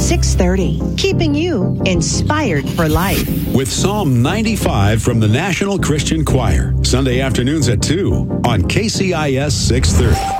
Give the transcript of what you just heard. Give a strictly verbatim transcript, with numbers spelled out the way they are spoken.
six thirty, keeping you inspired for life. With Psalm ninety-five from the National Christian Choir, Sunday afternoons at two on K C I S six thirty.